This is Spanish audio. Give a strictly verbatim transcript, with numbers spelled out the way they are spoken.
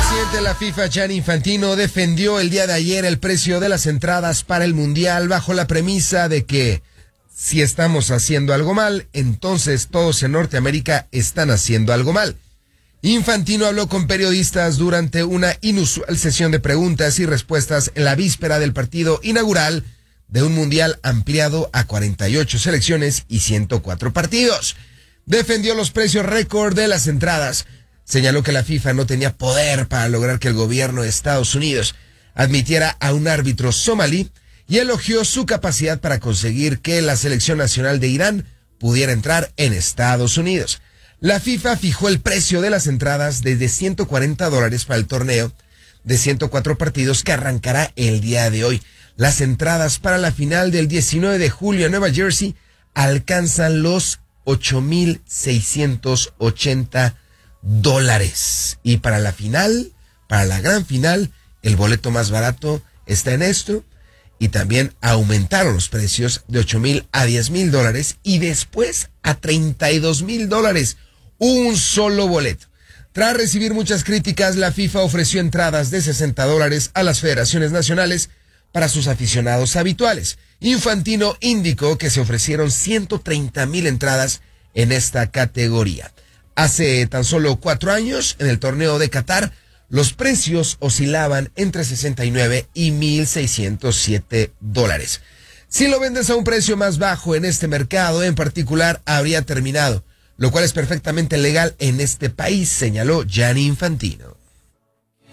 presidente de la FIFA, Gianni Infantino, defendió el día de ayer el precio de las entradas para el Mundial bajo la premisa de que si estamos haciendo algo mal, entonces todos en Norteamérica están haciendo algo mal. Infantino habló con periodistas durante una inusual sesión de preguntas y respuestas en la víspera del partido inaugural de un Mundial ampliado a cuarenta y ocho selecciones y ciento cuatro partidos. Defendió los precios récord de las entradas. Señaló que la FIFA no tenía poder para lograr que el gobierno de Estados Unidos admitiera a un árbitro somalí y elogió su capacidad para conseguir que la selección nacional de Irán pudiera entrar en Estados Unidos. La FIFA fijó el precio de las entradas desde ciento cuarenta dólares para el torneo de ciento cuatro partidos que arrancará el día de hoy. Las entradas para la final del diecinueve de julio en Nueva Jersey alcanzan los ocho mil seiscientos ochenta dólares. Y para la final, para la gran final, el boleto más barato está en esto. Y también aumentaron los precios de ocho mil a diez mil dólares y después a treinta y dos mil dólares. Un solo boleto. Tras recibir muchas críticas, la FIFA ofreció entradas de sesenta dólares a las federaciones nacionales para sus aficionados habituales. Infantino indicó que se ofrecieron ciento treinta mil entradas en esta categoría. Hace tan solo cuatro años, en el torneo de Qatar, los precios oscilaban entre sesenta y nueve y mil seiscientos siete dólares. Si lo vendes a un precio más bajo en este mercado en particular, habría terminado, lo cual es perfectamente legal en este país, señaló Gianni Infantino.